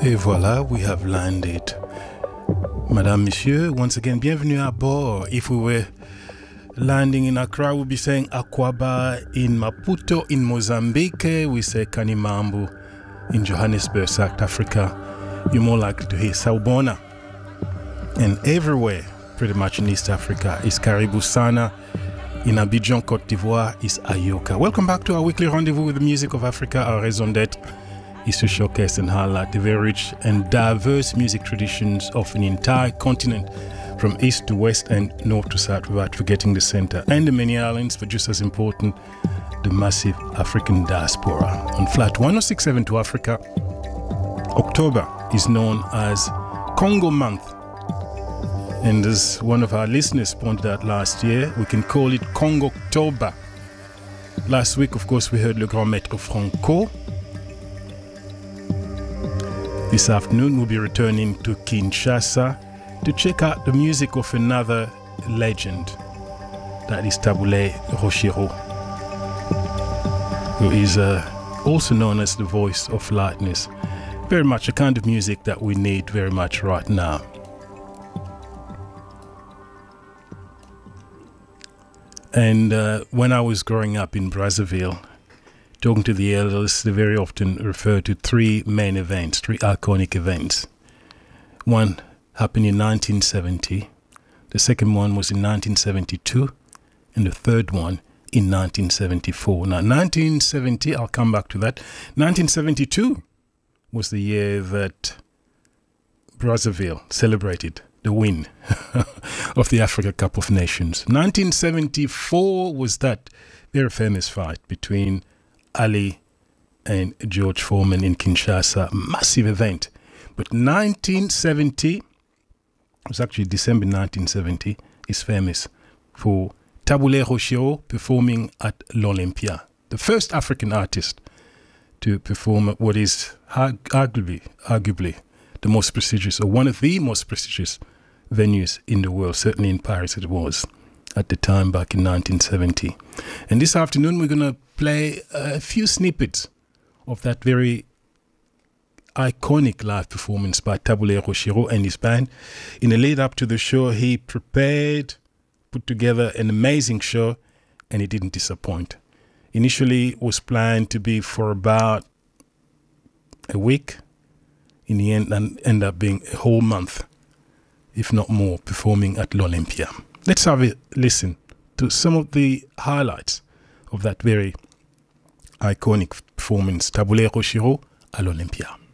Et voilà, we have landed. Madame, Monsieur, once again, bienvenue à bord. If we were landing in Accra, we'll be saying Akwaba. In Maputo, in Mozambique, we say Kanimambu. In Johannesburg, South Africa, you're more likely to hear Sawubona. And everywhere, pretty much in East Africa, is Karibu Sana. In Abidjan, Côte d'Ivoire, is Ayoka. Welcome back to our weekly rendezvous with the music of Africa. Our raison d'être is to showcase and highlight the very rich and diverse music traditions of an entire continent, from east to west and north to south, without forgetting the center and the many islands, but just as important, the massive African diaspora. On Flat 106.7 to Africa, October is known as Congo Month. And as one of our listeners pointed out last year, we can call it Congo October. Last week, of course, we heard Le Grand Maître Franco. This afternoon, we'll be returning to Kinshasa to check out the music of another legend, that is Taboulé Rochereau, who is also known as the voice of lightness. Very much a kind of music that we need very much right now. And when I was growing up in Brazzaville, talking to the elders, they very often refer to three main events, three iconic events. One happened in 1970, the second one was in 1972, and the third one in 1974. Now, 1970, I'll come back to that. 1972 was the year that Brazzaville celebrated the win of the Africa Cup of Nations. 1974 was that very famous fight between Ali and George Foreman in Kinshasa. Massive event. But 1970, it was actually December 1970, is famous for Taboulé Rochereau performing at l'Olympia. The first African artist to perform at what is arguably the most prestigious, or one of the most prestigious venues in the world. Certainly in Paris it was at the time, back in 1970. And this afternoon we're going to play a few snippets of that very iconic live performance by Taboulé Rochereau and his band. In the lead up to the show, he put together an amazing show, and it didn't disappoint. Initially it was planned to be for about a week. In the end, and end up being a whole month, if not more, performing at l'Olympia. Let's have a listen to some of the highlights of that very iconic performance, Taboulé Rochereau à l'Olympia.